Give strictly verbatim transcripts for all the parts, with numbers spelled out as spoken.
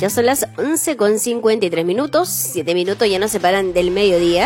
Ya son las once con cincuenta y tres minutos. siete minutos ya nos separan del mediodía.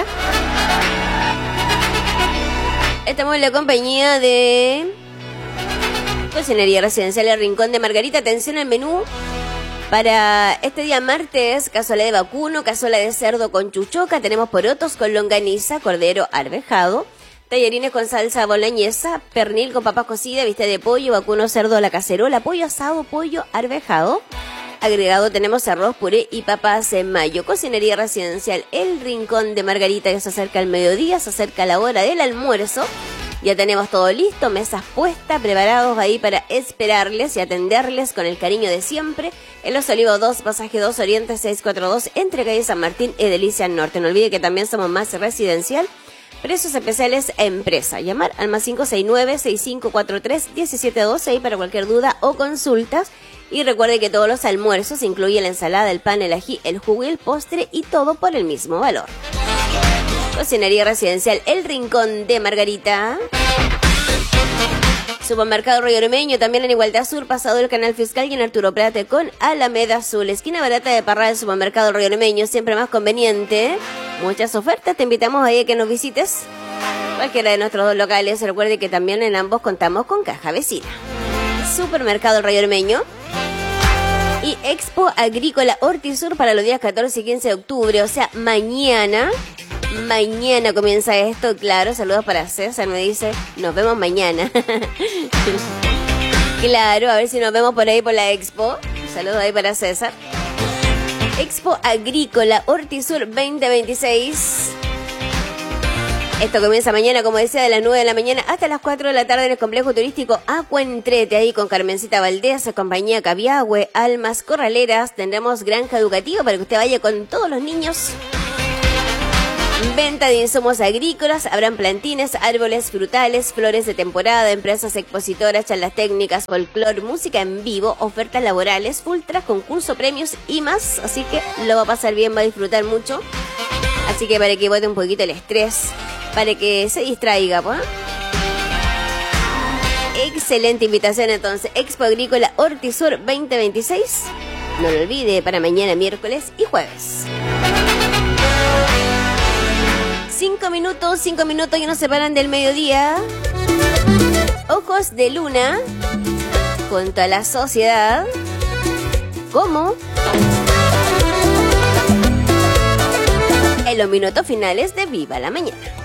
Estamos en la compañía de Cocinería Residencial El Rincón de Margarita. Atención al menú para este día martes: cazuela de vacuno, cazuela de cerdo con chuchoca, tenemos porotos con longaniza, cordero arvejado, tallarines con salsa boloñesa, pernil con papas cocidas, bistec de pollo, vacuno, cerdo a la cacerola, pollo asado, pollo arvejado. Agregado tenemos arroz, puré y papas en mayo. Cocinería Residencial El Rincón de Margarita. Ya se acerca el mediodía, se acerca la hora del almuerzo. Ya tenemos todo listo, mesas puestas, preparados ahí para esperarles y atenderles con el cariño de siempre. En Los Olivos dos, pasaje dos, Oriente seiscientos cuarenta y dos, entre calle San Martín y Delicia Norte. No olvide que también somos más residencial. Precios especiales a empresa. Llamar al más cinco seis nueve, seis cinco cuatro tres, uno siete uno dos ahí para cualquier duda o consultas. Y recuerde que todos los almuerzos incluyen la ensalada, el pan, el ají, el jugo y el postre, y todo por el mismo valor. Cocinería Residencial El Rincón de Margarita. Supermercado Río Ormeño, también en Igualdad Sur, pasado el Canal Fiscal, y en Arturo Prate con Alameda Azul. Esquina barata de Parral, Supermercado Río Ormeño, siempre más conveniente. Muchas ofertas, te invitamos ahí a que nos visites cualquiera de nuestros dos locales. Recuerde que también en ambos contamos con caja vecina. Supermercado Río Ormeño y Expo Agrícola Hortisur para los días catorce y quince de octubre, o sea, mañana. Mañana comienza esto, claro. Saludos para César, me dice, nos vemos mañana. Claro, a ver si nos vemos por ahí por la Expo. Saludos ahí para César. Expo Agrícola Hortisur veinte veintiséis. Esto comienza mañana, como decía, de las nueve de la mañana hasta las cuatro de la tarde en el complejo turístico Acuentrete, ahí con Carmencita Valdés, compañía Cabiahue, Almas Corraleras. Tendremos granja educativa para que usted vaya con todos los niños. Venta de insumos agrícolas, habrán plantines, árboles frutales, flores de temporada, empresas expositoras, charlas técnicas, folclore, música en vivo, ofertas laborales, ultras, concurso, premios y más. Así que lo va a pasar bien, va a disfrutar mucho. Así que para que bote un poquito el estrés, para que se distraiga, ¿pues? Excelente invitación entonces. Expo Agrícola Hortisur veinte veintiséis. No lo olvide, para mañana, miércoles y jueves. Cinco minutos, cinco minutos ya nos separan del mediodía. Ojos de Luna, junto a la sociedad, como en los minutos finales de Viva la Mañana.